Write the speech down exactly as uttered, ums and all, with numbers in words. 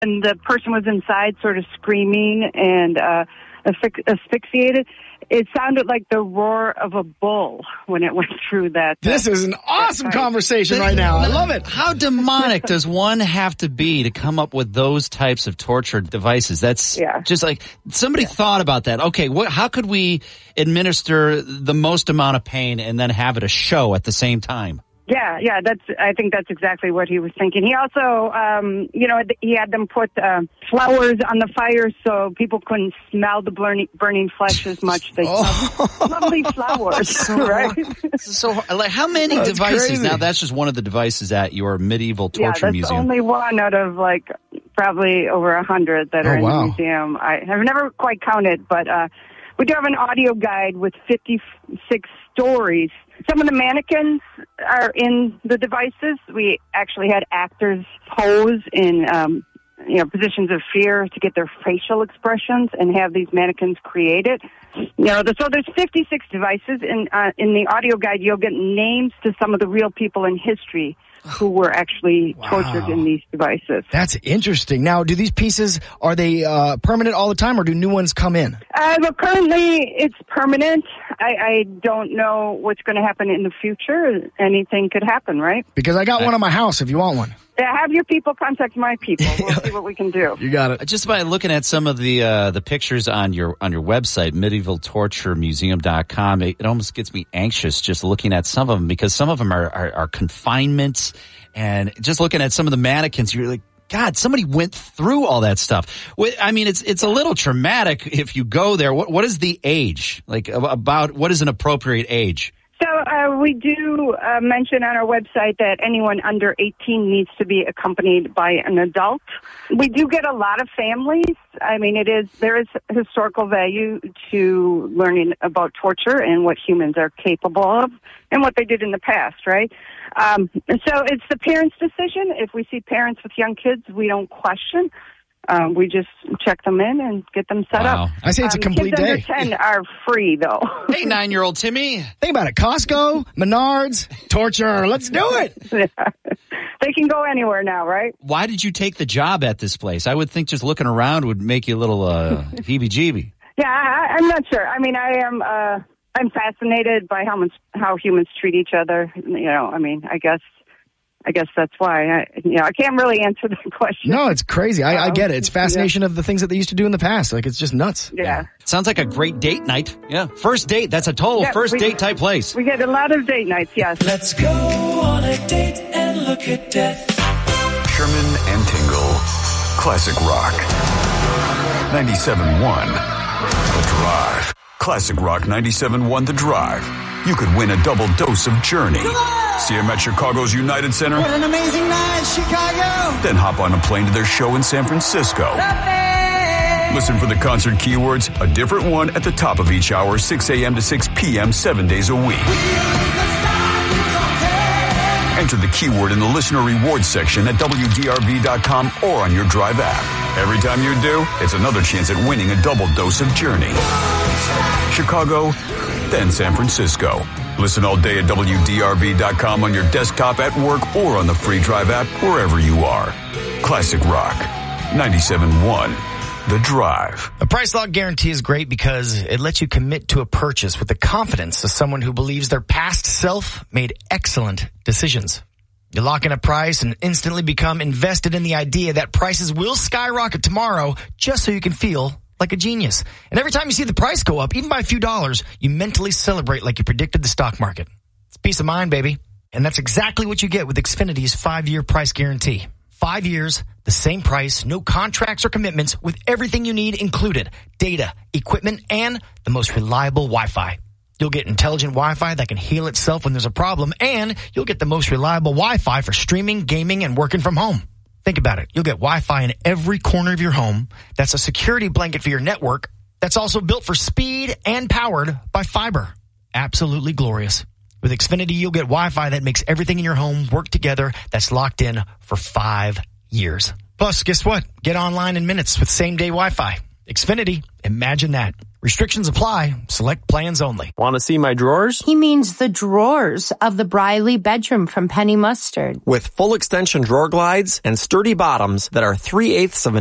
and the person was inside sort of screaming and uh, asphy- asphyxiated. It sounded like the roar of a bull when it went through that. Uh, this is an awesome conversation right now. I love it. How demonic does one have to be to come up with those types of torture devices? That's yeah. just like somebody yeah. thought about that. Okay, what, how could we administer the most amount of pain and then have it a show at the same time? Yeah, yeah, that's. I think that's exactly what he was thinking. He also, um, you know, he had them put uh, flowers on the fire so people couldn't smell the burning, burning flesh as much. They oh. lovely flowers, so, right? So, like, how many that's devices? Crazy. Now, that's just one of the devices at your medieval torture yeah, that's museum. Only one out of like probably over a hundred that oh, are in wow. the museum. I have never quite counted, but uh, we do have an audio guide with fifty-six stories. Some of the mannequins are in the devices. We actually had actors pose in, um, you know, positions of fear to get their facial expressions and have these mannequins created. You know, so there's fifty-six devices. In, uh, in the audio guide, you'll get names to some of the real people in history who were actually wow. tortured in these devices. That's interesting. Now, do these pieces, are they uh, permanent all the time, or do new ones come in? Uh, well, currently it's permanent. I, I don't know what's going to happen in the future. Anything could happen, right? Because I got one in my house if you want one. Yeah, have your people contact my people. We'll see what we can do. You got it. Just by looking at some of the uh, the pictures on your on your website, medieval torture museum dot com, it, it almost gets me anxious just looking at some of them, because some of them are, are, are confinements, and just looking at some of the mannequins, you're like, God, somebody went through all that stuff. I mean, it's it's a little traumatic if you go there. What what is the age? Like, about what is an appropriate age? So uh, we do uh, mention on our website that anyone under eighteen needs to be accompanied by an adult. We do get a lot of families. I mean, it is there is historical value to learning about torture and what humans are capable of and what they did in the past, right? Um, so it's the parents' decision. If we see parents with young kids, we don't question. Um, we just check them in and get them set wow. up. I say it's um, a complete kids day. Kids under ten are free, though. Hey, nine-year-old Timmy. Think about it. Costco, Menards, torture. Let's do it. They can go anywhere now, right? Why did you take the job at this place? I would think just looking around would make you a little uh, heebie-jeebie. Yeah, I, I'm not sure. I mean, I am. Uh, I'm fascinated by how much, how humans treat each other. You know, I mean, I guess. I guess that's why. I, you know, I can't really answer the question. No, it's crazy. I, I get it. It's fascination yeah. of the things that they used to do in the past. Like, it's just nuts. Yeah. yeah. Sounds like a great date night. Yeah. First date. That's a total yeah, first we, date type place. We get a lot of date nights, yes. Let's go on a date and look at death. Sherman and Tingle. Classic Rock. ninety-seven point one. The Drive. Classic Rock ninety-seven point one The Drive. You could win a double dose of Journey. See them at Chicago's United Center. What an amazing night, Chicago. Then hop on a plane to their show in San Francisco. Listen for the concert keywords, a different one at the top of each hour, six a.m. to six p.m., seven days a week. Enter the keyword in the listener rewards section at W D R V dot com or on your Drive app. Every time you do, it's another chance at winning a double dose of Journey. Chicago, then San Francisco. Listen all day at W D R V dot com on your desktop, at work, or on the free Drive app, wherever you are. Classic Rock, ninety-seven point one, The Drive. A price lock guarantee is great because it lets you commit to a purchase with the confidence of someone who believes their past self made excellent decisions. You lock in a price and instantly become invested in the idea that prices will skyrocket tomorrow just so you can feel like a genius. And every time you see the price go up, even by a few dollars, you mentally celebrate like you predicted the stock market. It's peace of mind, baby. And that's exactly what you get with Xfinity's five-year price guarantee. Five years, the same price, no contracts or commitments, with everything you need included. Data, equipment, and the most reliable Wi-Fi. You'll get intelligent Wi-Fi that can heal itself when there's a problem, and you'll get the most reliable Wi-Fi for streaming, gaming, and working from home. Think about it. You'll get Wi-Fi in every corner of your home. That's a security blanket for your network. That's also built for speed and powered by fiber. Absolutely glorious. With Xfinity, you'll get Wi-Fi that makes everything in your home work together. That's locked in for five years. Plus, guess what? Get online in minutes with same-day Wi-Fi. Xfinity, imagine that. Restrictions apply. Select plans only. Want to see my drawers? He means the drawers of the Briley bedroom from Penny Mustard. With full extension drawer glides and sturdy bottoms that are three-eighths of an